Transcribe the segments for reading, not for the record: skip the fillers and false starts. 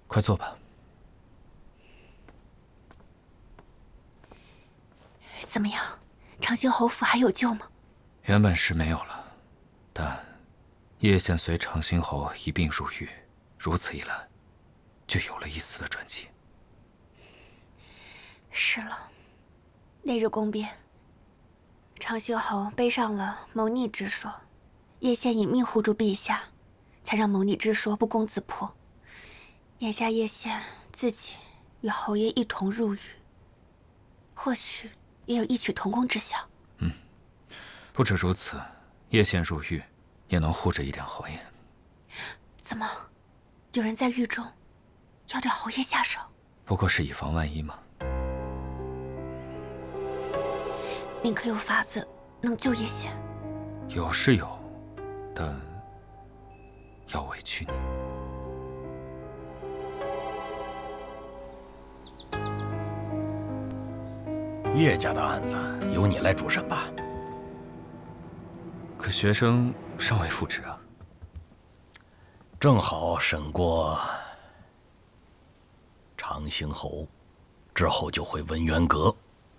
快坐吧。 怎么样，长兴侯府还有救吗？ 原本是没有了，但叶县随长兴侯一并入狱，如此一来，就有了一丝的转机。 是了，那日宫边，长兴侯背上了谋逆之说，叶县以命护住陛下，才让谋逆之说不攻自破。眼下叶县自己与侯爷一同入狱，或许也有异曲同工之效。 不止如此，叶县入狱也能护着一点侯爷。 怎么，有人在狱中要对侯爷下手？ 不过是以防万一嘛。 您可有法子能救叶县？ 有是有，但要委屈你。 叶家的案子由你来主审吧。 可学生尚未复职啊。 正好审过长兴侯，之后就会文渊阁。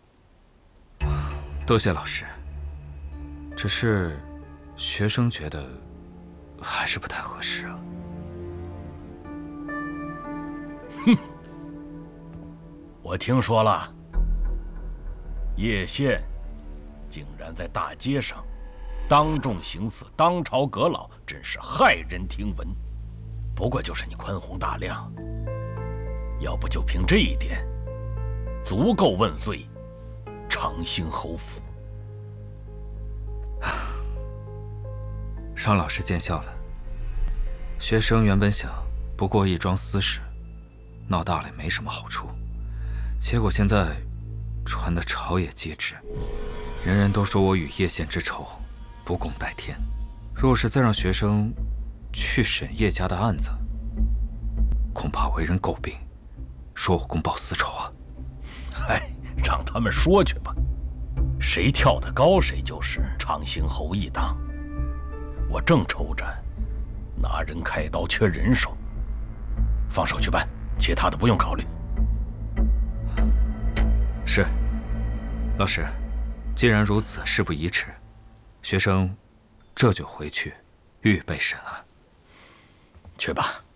多谢老师。只是学生觉得还是不太合适啊。 我听说了，叶县竟然在大街上当众行刺，当朝阁老，真是骇人听闻。不过就是你宽宏大量，要不就凭这一点，足够问罪长兴侯府。 让老师见笑了。学生原本想，不过一桩私事，闹大了也没什么好处。结果现在传得朝野皆知，人人都说我与叶县之仇不共戴天。若是再让学生去审叶家的案子，恐怕为人诟病，说我公报私仇啊。 哎，让他们说去吧，谁跳得高谁就是长兴侯一党。我正愁着拿人开刀缺人手，放手去办，其他的不用考虑。 是，老师，既然如此，事不宜迟，学生这就回去预备审案。 去吧。